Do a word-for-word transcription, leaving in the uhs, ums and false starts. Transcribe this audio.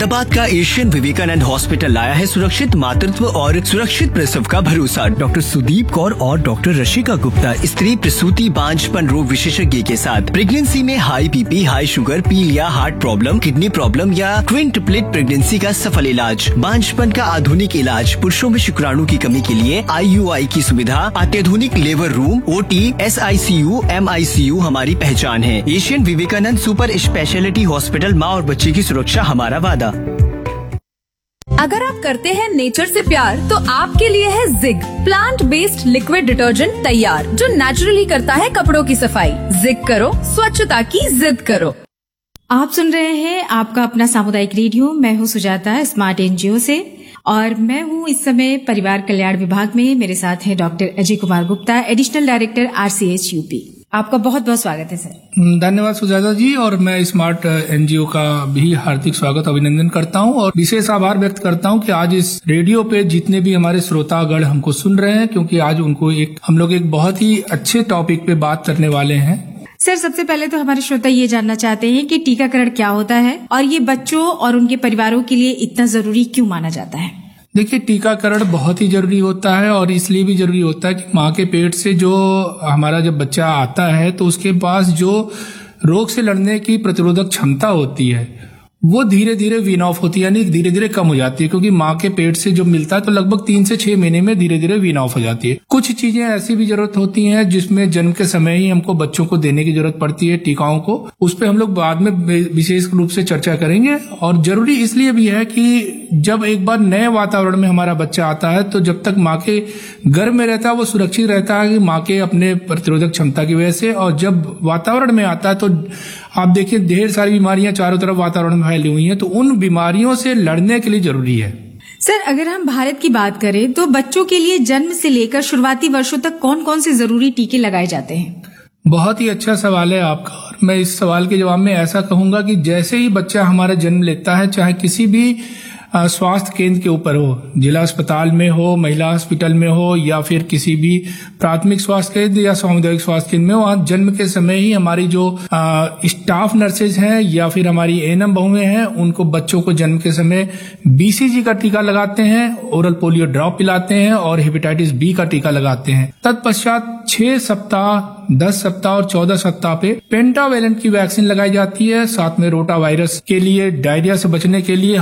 हैदराबाद का Asian Vivekananda hospital लाया है सुरक्षित मातृत्व और सुरक्षित प्रसव का भरोसा। डॉक्टर सुदीप कौर और डॉक्टर रशिका गुप्ता स्त्री प्रसूति बांझपन रोग विशेषज्ञ के साथ प्रेगनेंसी में हाई बीपी, हाई शुगर, पीलिया, हार्ट प्रॉब्लम, किडनी प्रॉब्लम या क्विंटुप्लेट प्रेगनेंसी का सफल इलाज। बांझपन का आधुनिक इलाज, पुरुषों में शुक्राणु की कमी के लिए आई यू आई की सुविधा, अत्याधुनिक labour room, O T, S I C you, M I C you हमारी पहचान है। Asian Vivekananda super speciality hospital, माँ और बच्चे की सुरक्षा हमारा वादा। अगर आप करते हैं नेचर से प्यार तो आपके लिए है zig plant based liquid detergent तैयार, जो नेचुरली करता है कपड़ों की सफाई। जिग करो, स्वच्छता की जिद करो। आप सुन रहे हैं आपका अपना सामुदायिक रेडियो। मैं हूँ सुजाता स्मार्ट एनजीओ से, और मैं हूँ इस समय परिवार कल्याण विभाग में। मेरे साथ हैं doctor Ajay Kumar Gupta, additional director RCH UP. आपका बहुत बहुत स्वागत है सर। धन्यवाद सुजाता जी, और मैं स्मार्ट एनजीओ का भी हार्दिक स्वागत अभिनंदन करता हूं और विशेष आभार व्यक्त करता हूं कि आज इस रेडियो पे जितने भी हमारे श्रोतागण हमको सुन रहे हैं, क्योंकि आज उनको एक हम लोग एक बहुत ही अच्छे टॉपिक पे बात करने वाले हैं। सर, सबसे पहले तो हमारे श्रोता ये जानना चाहते हैं कि टीकाकरण क्या होता है और ये बच्चों और उनके परिवारों के लिए इतना जरूरी क्यों माना जाता है? देखिए, टीकाकरण बहुत ही जरूरी होता है, और इसलिए भी जरूरी होता है कि माँ के पेट से जो हमारा जब बच्चा आता है तो उसके पास जो रोग से लड़ने की प्रतिरोधक क्षमता होती है वो धीरे धीरे वीन ऑफ होती है, यानी धीरे धीरे कम हो जाती है। क्योंकि माँ के पेट से जो मिलता है तो लगभग तीन से छह महीने में धीरे धीरे वीन ऑफ हो जाती है। कुछ चीजें ऐसी भी जरूरत होती हैं जिसमें जन्म के समय ही हमको बच्चों को देने की जरूरत पड़ती है टीकाओं को। उस पर हम लोग बाद में विशेष रूप से चर्चा करेंगे। और जरूरी इसलिए भी है कि जब एक बार नए वातावरण में हमारा बच्चा आता है तो जब तक माँ के गर्भ में रहता है वो सुरक्षित रहता है कि माँ के अपने प्रतिरोधक क्षमता की वजह से, और जब वातावरण में आता है तो आप देखिए ढेर सारी बीमारियां चारों तरफ वातावरण में फैली हुई हैं, तो उन बीमारियों से लड़ने के लिए जरूरी है। सर, अगर हम भारत की बात करें तो बच्चों के लिए जन्म से लेकर शुरुआती वर्षों तक कौन कौन से जरूरी टीके लगाए जाते हैं? बहुत ही अच्छा सवाल है आपका, और मैं इस सवाल के जवाब में ऐसा कहूंगा कि जैसे ही बच्चा हमारा जन्म लेता है, चाहे किसी भी स्वास्थ्य केंद्र के ऊपर हो, जिला अस्पताल में हो, महिला हॉस्पिटल में हो, या फिर किसी भी प्राथमिक स्वास्थ्य केंद्र या सामुदायिक स्वास्थ्य केंद्र में हो, वहां जन्म के समय ही हमारी जो आ, स्टाफ नर्सेज हैं या फिर हमारी एएनएम बहुएं हैं, उनको बच्चों को जन्म के समय बीसीजी का टीका लगाते हैं, ओरल पोलियो ड्रॉप पिलाते हैं और हेपेटाइटिस बी का टीका लगाते हैं। तत्पश्चात छह सप्ताह, दस सप्ताह और चौदह सप्ताह पे पेंटावेलेंट की वैक्सीन लगाई जाती है। साथ में रोटा वायरस के लिए, डायरिया से बचने के लिए